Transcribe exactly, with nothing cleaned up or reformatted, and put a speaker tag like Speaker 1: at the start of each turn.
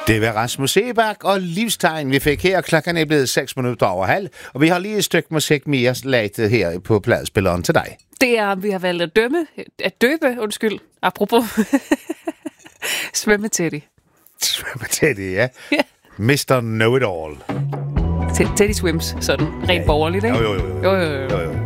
Speaker 1: Det var Rasmus Sebak og Livstegn, vi fik her. Klokken er blevet seks minutter over halv, og vi har lige et stykke musik mere laget her på pladespilleren til dig.
Speaker 2: Det er, vi har valgt at dømme, at døbe, undskyld, apropos, Svømme-Teddy.
Speaker 1: Svømme-Teddy, ja.
Speaker 2: Ja.
Speaker 1: mister Know-It-All.
Speaker 2: Teddy Swims, sådan rent borgerligt, ikke?
Speaker 1: Jo, jo, jo.
Speaker 2: jo, jo, jo.
Speaker 1: jo, jo.